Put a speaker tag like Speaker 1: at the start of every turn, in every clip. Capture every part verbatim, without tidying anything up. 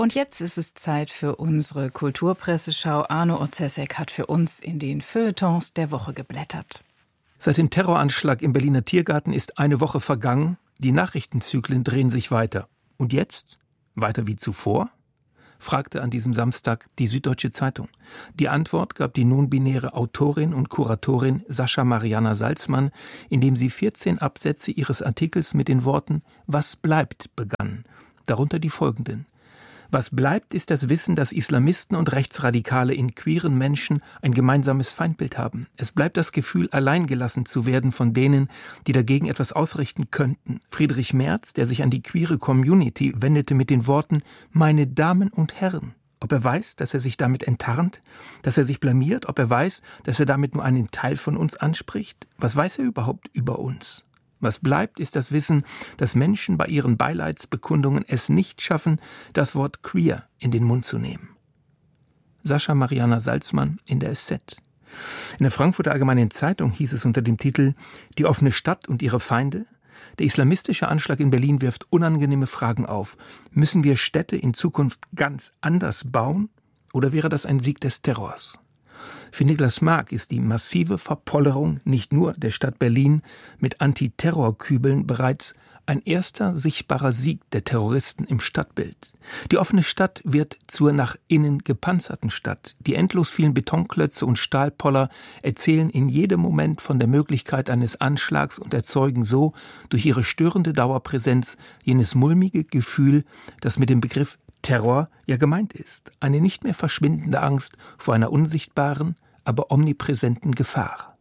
Speaker 1: Und jetzt ist es Zeit für unsere Kulturpresseschau. Arno Orzesek hat für uns in den Feuilletons der Woche geblättert.
Speaker 2: Seit dem Terroranschlag im Berliner Tiergarten ist eine Woche vergangen. Die Nachrichtenzyklen drehen sich weiter. Und jetzt? Weiter wie zuvor? Fragte an diesem Samstag die Süddeutsche Zeitung. Die Antwort gab die nonbinäre Autorin und Kuratorin Sascha Mariana Salzmann, indem sie vierzehn Absätze ihres Artikels mit den Worten »Was bleibt« begann. Darunter die folgenden. Was bleibt, ist das Wissen, dass Islamisten und Rechtsradikale in queeren Menschen ein gemeinsames Feindbild haben. Es bleibt das Gefühl, alleingelassen zu werden von denen, die dagegen etwas ausrichten könnten. Friedrich Merz, der sich an die queere Community wendete mit den Worten »Meine Damen und Herren«. Ob er weiß, dass er sich damit enttarnt, dass er sich blamiert, ob er weiß, dass er damit nur einen Teil von uns anspricht? Was weiß er überhaupt über uns? Was bleibt, ist das Wissen, dass Menschen bei ihren Beileidsbekundungen es nicht schaffen, das Wort queer in den Mund zu nehmen. Sascha Mariana Salzmann in der S Z. In der Frankfurter Allgemeinen Zeitung hieß es unter dem Titel »Die offene Stadt und ihre Feinde«: Der islamistische Anschlag in Berlin wirft unangenehme Fragen auf. Müssen wir Städte in Zukunft ganz anders bauen? Oder wäre das ein Sieg des Terrors? Für Niklas Mark ist die massive Verpollerung nicht nur der Stadt Berlin mit Antiterrorkübeln bereits ein erster sichtbarer Sieg der Terroristen im Stadtbild. Die offene Stadt wird zur nach innen gepanzerten Stadt. Die endlos vielen Betonklötze und Stahlpoller erzählen in jedem Moment von der Möglichkeit eines Anschlags und erzeugen so durch ihre störende Dauerpräsenz jenes mulmige Gefühl, das mit dem Begriff Terror ja gemeint ist. Eine nicht mehr verschwindende Angst vor einer unsichtbaren, aber omnipräsenten Gefahr.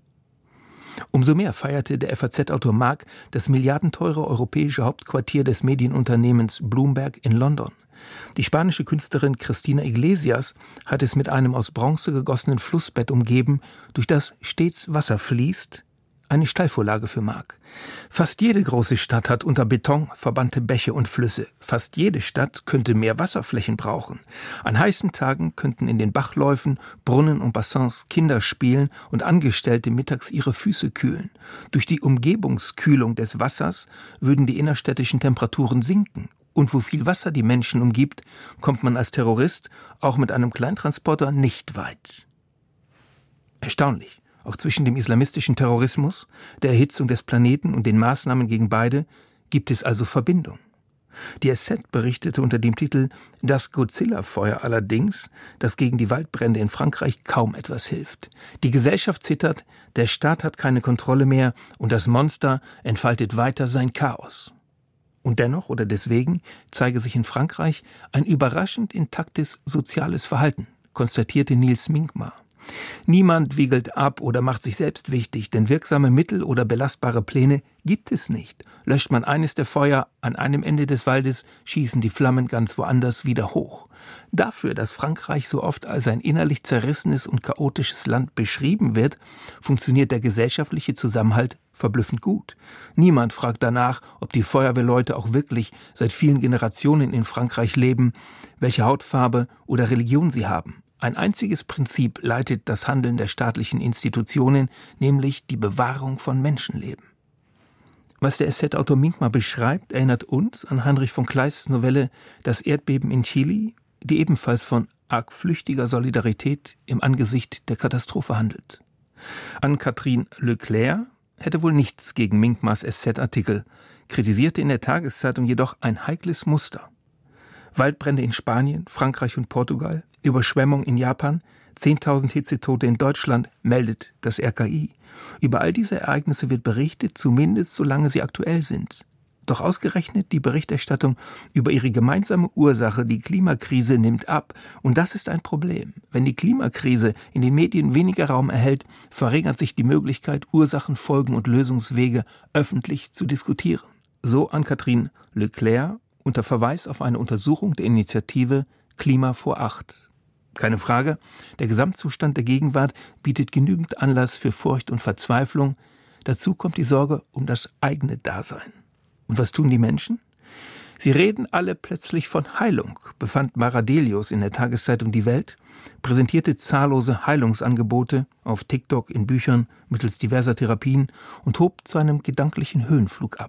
Speaker 2: Umso mehr feierte der F A Z-Autor Mark das milliardenteure europäische Hauptquartier des Medienunternehmens Bloomberg in London. Die spanische Künstlerin Cristina Iglesias hat es mit einem aus Bronze gegossenen Flussbett umgeben, durch das stets Wasser fließt. Eine Steilvorlage für Mark. Fast jede große Stadt hat unter Beton verbannte Bäche und Flüsse. Fast jede Stadt könnte mehr Wasserflächen brauchen. An heißen Tagen könnten in den Bachläufen, Brunnen und Bassins Kinder spielen und Angestellte mittags ihre Füße kühlen. Durch die Umgebungskühlung des Wassers würden die innerstädtischen Temperaturen sinken. Und wo viel Wasser die Menschen umgibt, kommt man als Terrorist auch mit einem Kleintransporter nicht weit. Erstaunlich. Auch zwischen dem islamistischen Terrorismus, der Erhitzung des Planeten und den Maßnahmen gegen beide gibt es also Verbindung. Die S Z berichtete unter dem Titel »Das Godzilla-Feuer« allerdings, dass gegen die Waldbrände in Frankreich kaum etwas hilft. Die Gesellschaft zittert, der Staat hat keine Kontrolle mehr und das Monster entfaltet weiter sein Chaos. Und dennoch oder deswegen zeige sich in Frankreich ein überraschend intaktes soziales Verhalten, konstatierte Nils Minkmar. Niemand wiegelt ab oder macht sich selbst wichtig, denn wirksame Mittel oder belastbare Pläne gibt es nicht. Löscht man eines der Feuer an einem Ende des Waldes, schießen die Flammen ganz woanders wieder hoch. Dafür, dass Frankreich so oft als ein innerlich zerrissenes und chaotisches Land beschrieben wird, funktioniert der gesellschaftliche Zusammenhalt verblüffend gut. Niemand fragt danach, ob die Feuerwehrleute auch wirklich seit vielen Generationen in Frankreich leben, welche Hautfarbe oder Religion sie haben. Ein einziges Prinzip leitet das Handeln der staatlichen Institutionen, nämlich die Bewahrung von Menschenleben. Was der S Z-Autor Minkmar beschreibt, erinnert uns an Heinrich von Kleists Novelle »Das Erdbeben in Chile«, die ebenfalls von arg flüchtiger Solidarität im Angesicht der Katastrophe handelt. Anne-Catherine Leclerc hätte wohl nichts gegen Minkmars S Z-Artikel, kritisierte in der Tageszeitung jedoch ein heikles Muster. Waldbrände in Spanien, Frankreich und Portugal, Überschwemmung in Japan, zehntausend Hitzetote in Deutschland, meldet das R K I. Über all diese Ereignisse wird berichtet, zumindest solange sie aktuell sind. Doch ausgerechnet die Berichterstattung über ihre gemeinsame Ursache, die Klimakrise, nimmt ab. Und das ist ein Problem. Wenn die Klimakrise in den Medien weniger Raum erhält, verringert sich die Möglichkeit, Ursachen, Folgen und Lösungswege öffentlich zu diskutieren. So Anne-Catherine Leclerc unter Verweis auf eine Untersuchung der Initiative Klima vor acht. Keine Frage, der Gesamtzustand der Gegenwart bietet genügend Anlass für Furcht und Verzweiflung. Dazu kommt die Sorge um das eigene Dasein. Und was tun die Menschen? Sie reden alle plötzlich von Heilung, befand Mara Delius in der Tageszeitung Die Welt, präsentierte zahllose Heilungsangebote auf TikTok, in Büchern, mittels diverser Therapien und hob zu einem gedanklichen Höhenflug ab.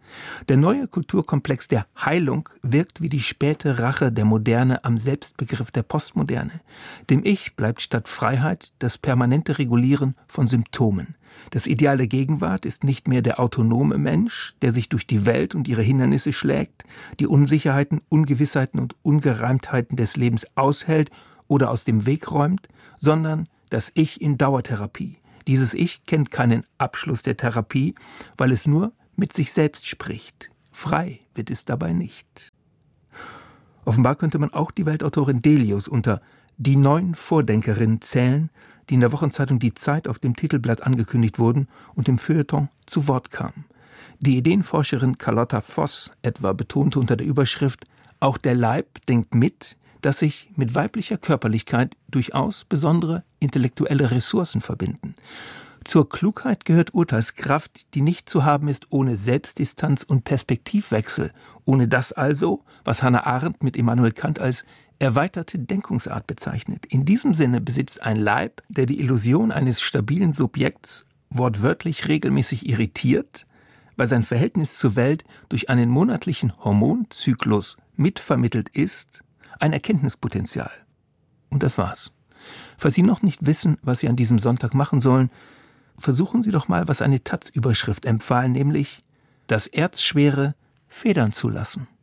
Speaker 2: Der neue Kulturkomplex der Heilung wirkt wie die späte Rache der Moderne am Selbstbegriff der Postmoderne. Dem Ich bleibt statt Freiheit das permanente Regulieren von Symptomen. Das Ideal der Gegenwart ist nicht mehr der autonome Mensch, der sich durch die Welt und ihre Hindernisse schlägt, die Unsicherheiten, Ungewissheiten und Ungereimtheiten des Lebens aushält oder aus dem Weg räumt, sondern das Ich in Dauertherapie. Dieses Ich kennt keinen Abschluss der Therapie, weil es nur mit sich selbst spricht. Frei wird es dabei nicht. Offenbar könnte man auch die Weltautorin Delius unter die neun Vordenkerinnen zählen, die in der Wochenzeitung Die Zeit auf dem Titelblatt angekündigt wurden und im Feuilleton zu Wort kamen. Die Ideenforscherin Carlotta Voss etwa betonte unter der Überschrift »Auch der Leib denkt mit«, dass sich mit weiblicher Körperlichkeit durchaus besondere intellektuelle Ressourcen verbinden. Zur Klugheit gehört Urteilskraft, die nicht zu haben ist ohne Selbstdistanz und Perspektivwechsel, ohne das also, was Hannah Arendt mit Immanuel Kant als erweiterte Denkungsart bezeichnet. In diesem Sinne besitzt ein Leib, der die Illusion eines stabilen Subjekts wortwörtlich regelmäßig irritiert, weil sein Verhältnis zur Welt durch einen monatlichen Hormonzyklus mitvermittelt ist, ein Erkenntnispotenzial. Und das war's. Falls Sie noch nicht wissen, was Sie an diesem Sonntag machen sollen, versuchen Sie doch mal, was eine Taz-Überschrift empfahl, nämlich das Erzschwere federn zu lassen.